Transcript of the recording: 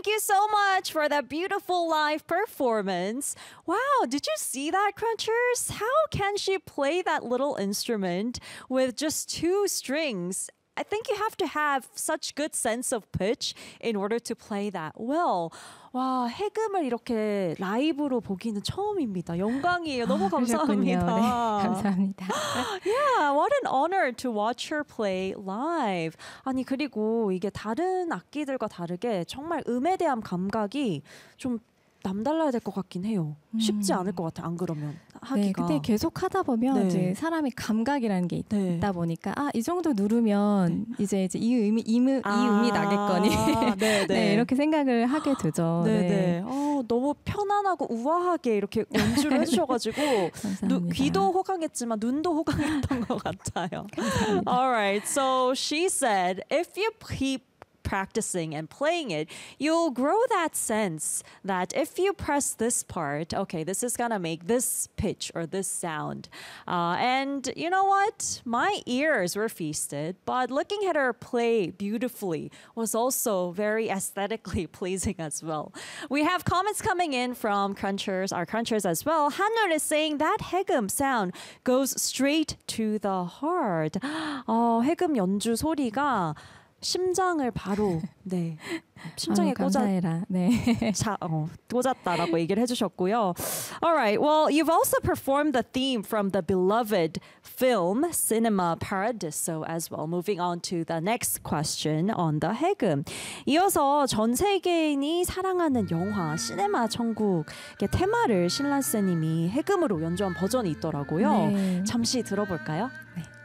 Thank you so much for that beautiful live performance. Wow, did you see that, Crunchers? How can she play that little instrument with just two strings? I think you have to have such good sense of pitch in order to play that well. 와, 해금을 이렇게 라이브로 보기는 처음입니다. 영광이에요. 너무 감사합니다. 네, 감사합니다. Yeah, what an honor to watch her play live. 아니, 그리고 이게 다른 악기들과 다르게 정말 음에 대한 감각이 좀 남달라야 될 것 같긴 해요. 쉽지 않을 것 같아. 안 그러면 하기가. 네, 근데 계속 하다 보면 네. 이제 사람이 감각이라는 게 네. 있다 보니까 이 정도 누르면 이제 이 음이 나겠거니. 네, 이렇게 생각을 하게 되죠. 네. 너무 편안하고 우아하게 이렇게 연주를 해주셔가지고 귀도 호강했지만 눈도 호강했던 것 같아요. 감사합니다. All right, so she said, if you keep practicing and playing it, you'll grow that sense that if you press this part, okay, this is gonna make this pitch or this sound. And you know what? My ears were feasted, but looking at her play beautifully was also very aesthetically pleasing as well. We have comments coming in from Crunchers, our Crunchers as well. Hanul is saying that 해금 sound goes straight to the heart. 해금 연주 소리가 심장을 바로 심장에 꽂았다라고 얘기를 해주셨고요. Alright, well, you've also performed the theme from the beloved film Cinema Paradiso as well. Moving on to the next question on the 해금. 이어서 전 세계인이 사랑하는 영화 시네마 천국의 테마를 신란세님이 해금으로 연주한 버전이 있더라고요. 네. 잠시 들어볼까요? 네.